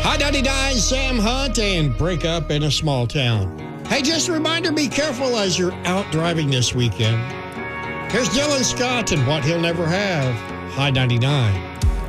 Hi, 99, Sam Hunt, and break up in a small town. Hey, just a reminder, be careful as you're out driving this weekend. Here's Dylan Scott and What He'll Never Have. Hi, 99.